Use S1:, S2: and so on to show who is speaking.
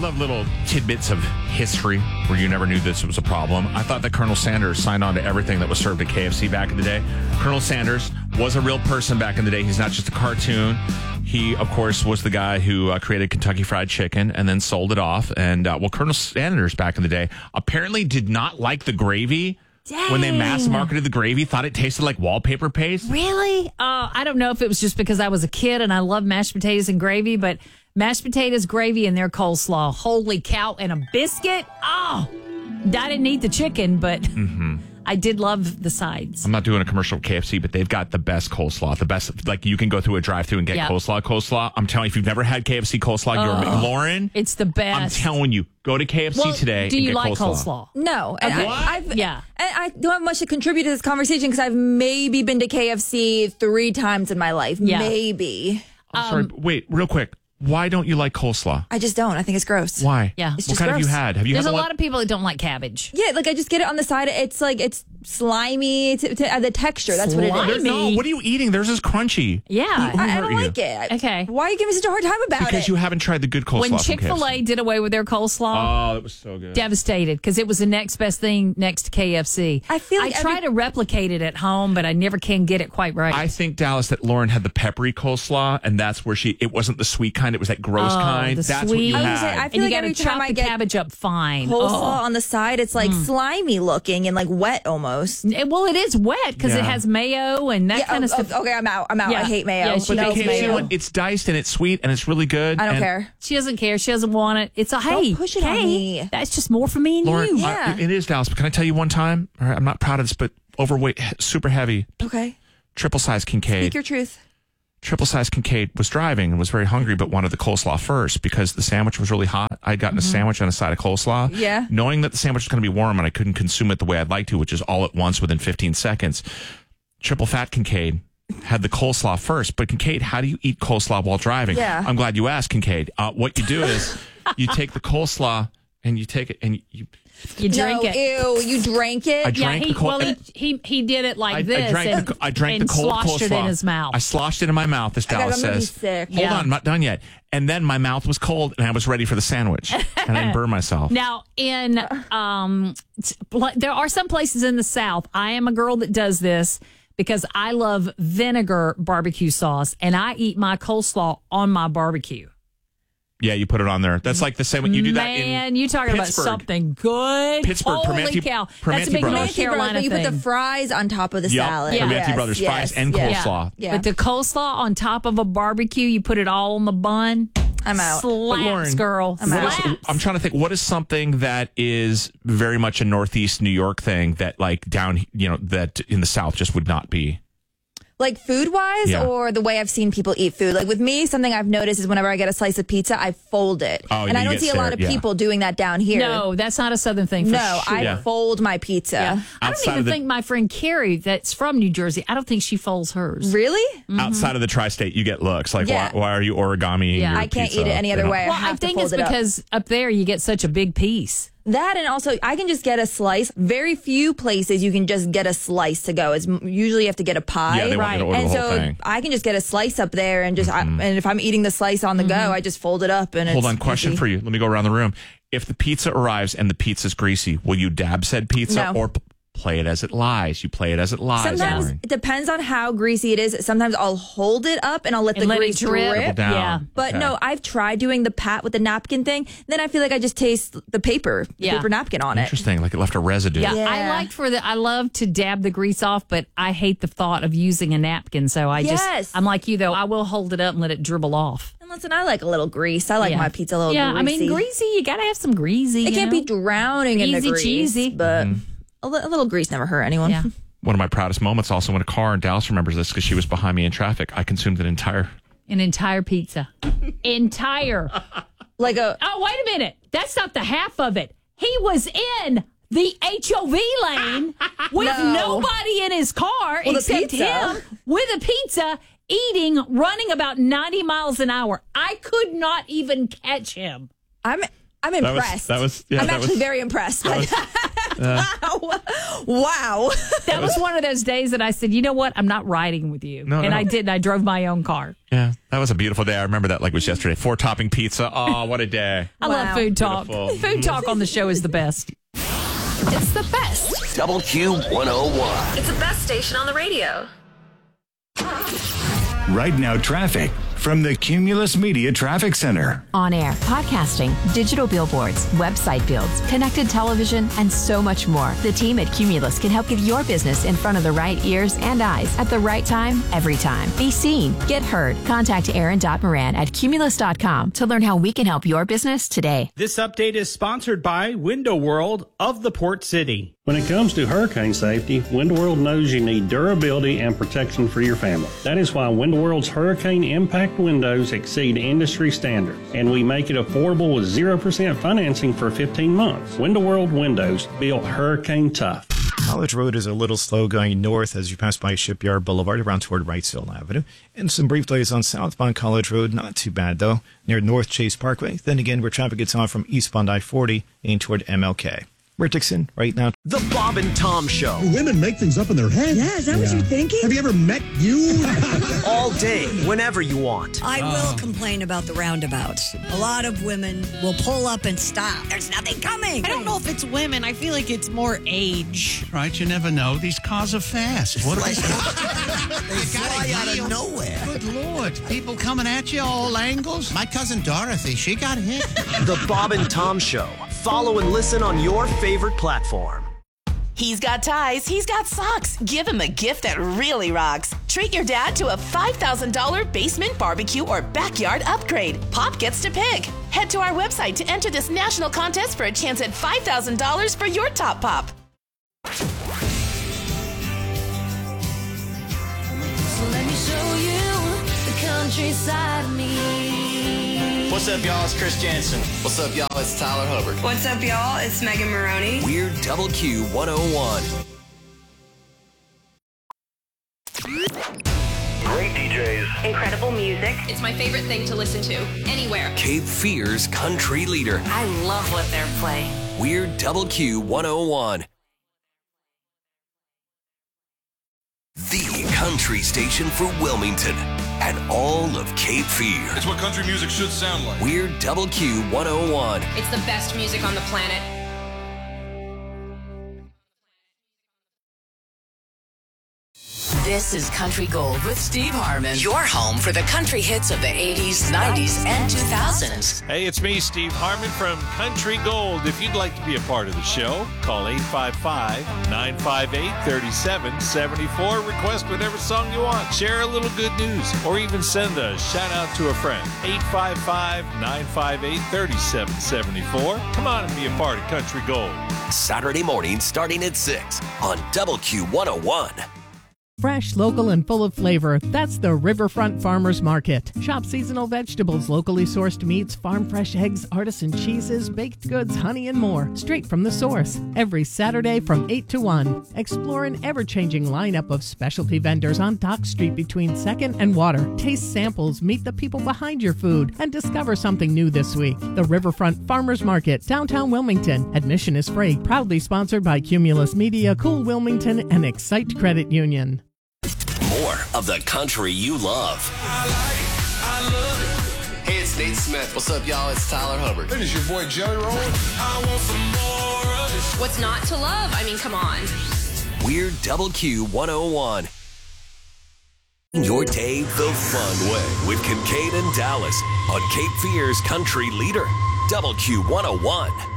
S1: love little tidbits of history where you never knew this was a problem. I thought that Colonel Sanders signed on to everything that was served at KFC back in the day. Colonel Sanders was a real person back in the day. He's not just a cartoon. He, of course, was the guy who created Kentucky Fried Chicken and then sold it off. And, Colonel Sanders back in the day apparently did not like the gravy.
S2: Dang.
S1: When they mass marketed the gravy, thought it tasted like wallpaper paste.
S2: Really? I don't know if it was just because I was a kid and I love mashed potatoes and gravy, but mashed potatoes, gravy, and their coleslaw. Holy cow. And a biscuit. Oh, I didn't eat the chicken, but I did love the sides.
S1: I'm not doing a commercial with KFC, but they've got the best coleslaw. The best, like you can go through a drive-through and get coleslaw. I'm telling you, if you've never had KFC coleslaw, you're Lauren.
S2: It's the best.
S1: I'm telling you, go to KFC today.
S2: Do you
S1: and get
S2: like coleslaw?
S3: No. And
S2: Okay.
S3: I don't have much to contribute to this conversation because I've maybe been to KFC 3 times in my life.
S2: Yeah.
S3: Maybe.
S1: I'm sorry. Wait, real quick. Why don't you like coleslaw?
S3: I just don't. I think it's gross.
S1: Why?
S2: Yeah.
S3: It's
S1: What
S3: just
S1: kind have you
S3: gross.
S1: had? Have you
S2: There's
S1: had
S2: a
S1: the
S2: lot of people that don't like cabbage.
S3: Yeah, like I just get it on the side. It's like it's slimy. The texture. That's what it
S2: Slimy?
S3: is.
S1: No, what are you eating? Theirs is crunchy.
S2: Yeah.
S3: I
S1: hurt
S3: don't
S1: you?
S3: like it.
S2: Okay.
S3: Why are you giving me such a hard time about
S1: Because
S3: it?
S1: you haven't tried the good coleslaw
S2: When
S1: from
S2: Chick-fil-A
S1: KFC.
S2: did away with their coleslaw,
S1: Oh, it was so good.
S2: devastated because it was the next best thing next to KFC.
S3: I feel like
S2: I try to replicate it at home, but I never can get it quite right.
S1: I think, Dallas, that Lauren had the peppery coleslaw, and that's where it wasn't the sweet kind, it was that gross kind.
S2: the
S1: That's
S2: sweet.
S1: what you
S2: I was
S1: had.
S3: gonna say, I
S2: and
S3: feel
S2: you
S3: like
S2: got to
S3: every time
S2: chop
S3: I
S2: the
S3: get
S2: cabbage up fine.
S3: coleslaw on the side, it's like slimy looking and like wet almost.
S2: Well, it is wet because it
S1: Yeah.
S2: has mayo and that kind of stuff.
S3: Okay, I'm out.
S2: Yeah.
S3: I hate mayo.
S2: Yeah, she
S1: But the
S2: knows
S1: KFC
S2: mayo.
S1: one, it's diced and it's sweet and it's really good.
S3: I don't
S1: and
S3: care.
S2: She doesn't care. She doesn't want it. It's a hey,
S3: push it on
S2: hey,
S3: me.
S2: that's just more for me and
S1: Lauren,
S2: you.
S3: Yeah.
S1: it is, Dallas, but can I tell you one time? All right, I'm not proud of this, but overweight, super heavy,
S3: Okay.
S1: triple size Kincaid.
S3: Speak your truth.
S1: Triple size Kincaid was driving and was very hungry, but wanted the coleslaw first because the sandwich was really hot. I'd gotten a sandwich and a side of coleslaw.
S3: Yeah.
S1: Knowing that the sandwich was going to be warm and I couldn't consume it the way I'd like to, which is all at once within 15 seconds. Triple fat Kincaid had the coleslaw first. But Kincaid, how do you eat coleslaw while driving?
S3: Yeah.
S1: I'm glad you asked, Kincaid. What you do is you take the coleslaw and you take it and you
S2: You drink
S3: no,
S2: it.
S3: Ew, you drank it?
S1: I drank the coleslaw.
S2: he did it like
S1: I
S2: this.
S1: drank
S2: and
S1: the cold
S2: sloshed
S1: coleslaw.
S2: it in his mouth.
S1: I sloshed it in my mouth, as Dallas
S3: I'm gonna be
S1: says.
S3: sick.
S1: Hold on, I'm not done yet. And then my mouth was cold, and I was ready for the sandwich, and I didn't burn myself.
S2: Now, there are some places in the South. I am a girl that does this because I love vinegar barbecue sauce, and I eat my coleslaw on my barbecue.
S1: Yeah, you put it on there. That's like the same. You do that in
S2: Man, you talking about
S1: Pittsburgh.
S2: something good?
S1: Pittsburgh,
S2: Holy
S1: Primanti-
S2: cow! That's
S1: Primanti
S2: a big
S1: Brothers.
S2: North Carolina
S3: But you
S2: thing.
S3: put the fries on top of the
S1: Yep.
S3: salad.
S2: Yeah.
S1: Primanti
S3: Yes,
S1: Brothers
S3: yes,
S1: fries and
S3: yes.
S1: coleslaw.
S3: Yeah.
S2: But the coleslaw on top of a barbecue, you put it all on the bun.
S3: I'm out.
S2: Slaps,
S1: Lauren,
S2: girl.
S3: I'm out.
S2: Slaps.
S1: I'm trying to think. What is something that is very much a Northeast New York thing that, like down, that in the South just would not be?
S3: Like food-wise
S1: Yeah.
S3: or the way I've seen people eat food? Like with me, something I've noticed is whenever I get a slice of pizza, I fold it.
S1: Oh,
S3: and I
S1: you
S3: don't
S1: get
S3: see a lot
S1: stared,
S3: of
S1: yeah.
S3: people doing that down here.
S2: No, that's not a Southern thing. For
S3: No,
S2: sure.
S3: I fold my pizza.
S2: Yeah. I don't
S1: Outside
S2: even
S1: of the-
S2: think my friend Carrie, that's from New Jersey, I don't think she folds hers.
S3: Really?
S1: Outside of the tri-state, you get looks like,
S3: Yeah.
S1: why are you origami?
S2: Yeah.
S3: I can't eat it any other way.
S2: Well,
S3: have
S2: I
S3: to
S2: think
S3: fold
S2: it's
S3: it up.
S2: because up there you get such a big piece.
S3: That and also I can just get a slice. Very few places you can just get a slice to go. It's usually you have to get a pie.
S1: Yeah, they want you to order
S3: and
S1: the whole
S3: so
S1: thing.
S3: I can just get a slice up there and just and if I'm eating the slice on the go, I just fold it up and
S1: Hold
S3: it's
S1: on, question
S3: easy.
S1: for you. Let me go around the room. If the pizza arrives and the pizza's greasy, will you dab said pizza
S3: No.
S1: or play it as it lies? You play it as it lies.
S3: Sometimes
S1: Lauren.
S3: it depends on how greasy it is. Sometimes I'll hold it up and I'll let
S2: And
S3: the
S2: let it
S3: grease
S2: drip.
S3: drip.
S1: Down.
S2: Yeah.
S3: But
S1: Okay.
S3: no, I've tried doing the pat with the napkin thing. Then I feel like I just taste the paper napkin on it.
S1: Interesting. Like it left a residue.
S2: Yeah,
S3: Yeah.
S2: I love to dab the grease off, but I hate the thought of using a napkin. So
S3: Yes.
S2: I'm like you though. I will hold it up and let it dribble off.
S3: And listen, I like a little grease. I like
S2: Yeah.
S3: my pizza a little
S2: Yeah,
S3: greasy.
S2: I mean greasy. You gotta have some greasy.
S3: It
S2: you
S3: can't
S2: know?
S3: be drowning in the
S2: Easy
S3: grease.
S2: cheesy.
S3: But a little grease never hurt anyone.
S2: Yeah.
S1: One of my proudest moments also in a car, and Dallas remembers this because she was behind me in traffic. I consumed an entire.
S2: An entire pizza. Entire.
S3: Like a
S2: Oh, wait a minute. That's not the half of it. He was in the HOV lane with
S3: No.
S2: nobody in his car
S3: With a
S2: except
S3: pizza.
S2: him with a pizza, running about 90 miles an hour. I could not even catch him.
S3: I'm impressed.
S1: that was
S3: I'm
S1: that
S3: actually
S1: was-
S3: very impressed. Wow.
S2: That was one of those days that I said, you know what? I'm not riding with you.
S1: No.
S2: I didn't. I drove my own car.
S1: Yeah, that was a beautiful day. I remember that like it was yesterday. 4-topping pizza. Oh, what a day.
S2: I love food talk.
S1: Beautiful.
S2: Food talk on the show is the best.
S4: It's the best.
S5: Double Q 101.
S4: It's the best station on the radio.
S6: Right now, traffic from the Cumulus Media Traffic Center.
S7: On air, podcasting, digital billboards, website builds, connected television, and so much more. The team at Cumulus can help get your business in front of the right ears and eyes at the right time, every time. Be seen, get heard. Contact Aaron.Moran at Cumulus.com to learn how we can help your business today.
S8: This update is sponsored by Window World of the Port City.
S9: When it comes to hurricane safety, Window World knows you need durability and protection for your family. That is why Window World's hurricane impact windows exceed industry standards, and we make it affordable with 0% financing for 15 months. Window World windows, built hurricane tough.
S10: College Road is a little slow going north as you pass by Shipyard Boulevard around toward Wrightsville Avenue. And some brief delays on southbound College Road, not too bad though, near North Chase Parkway. Then again, where traffic gets on from eastbound I-40 in toward MLK. We're Dixon right now.
S5: The Bob and Tom Show.
S11: Women make things up in their head.
S3: Yeah, is that what you're thinking?
S11: Have you ever met you?
S5: All day, whenever you want.
S12: I will complain about the roundabouts. A lot of women will pull up and stop. There's nothing coming.
S13: I don't know if it's women. I feel like it's more age.
S14: Right, you never know. These cars are fast. What
S5: They fly out of nowhere.
S14: Good Lord. People coming at you all angles. My cousin Dorothy, she got hit.
S5: The Bob and Tom Show. Follow and listen on your favorite platform.
S4: He's got ties. He's got socks. Give him a gift that really rocks. Treat your dad to a $5,000 basement barbecue or backyard upgrade. Pop gets to pick. Head to our website to enter this national contest for a chance at $5,000 for your top pop.
S15: So let me show you the countryside of me.
S16: What's up, y'all? It's Chris Jansen. What's up, y'all? It's Tyler Hubbard.
S17: What's up, y'all? It's Megan Maroney.
S5: We're Double Q 101.
S18: Great DJs.
S19: Incredible music.
S20: It's my favorite thing to listen to, anywhere.
S5: Cape Fear's country leader.
S20: I love what they're playing.
S5: We're Double Q 101. The country station for Wilmington and all of Cape Fear.
S21: It's what country music should sound like.
S5: We're Double Q 101.
S20: It's the best music on the planet.
S4: This is Country Gold with Steve Harmon. Your home for the country hits of the 80s, 90s, and 2000s.
S22: Hey, it's me, Steve Harmon from Country Gold. If you'd like to be a part of the show, call 855-958-3774. Request whatever song you want. Share a little good news, or even send a shout-out to a friend. 855-958-3774. Come on and be a part of Country Gold.
S5: Saturday morning starting at 6 on Double Q 101.
S23: Fresh, local, and full of flavor. That's the Riverfront Farmers Market. Shop seasonal vegetables, locally sourced meats, farm fresh eggs, artisan cheeses, baked goods, honey, and more. Straight from the source. Every Saturday from 8 to 1. Explore an ever-changing lineup of specialty vendors on Dock Street between 2nd and Water. Taste samples, meet the people behind your food, and discover something new this week. The Riverfront Farmers Market, downtown Wilmington. Admission is free. Proudly sponsored by Cumulus Media, Cool Wilmington, and Excite Credit Union.
S5: More of the country you love.
S16: I love it. Hey, it's Nate Smith. What's up, y'all? It's Tyler Hubbard.
S21: Hey, this is your boy Jelly Roll. I want some more of this.
S20: What's not to love? I mean, come on.
S5: We're Double Q 101. Your day the fun way with Kincaid and Dallas on Cape Fear's country leader, Double Q 101.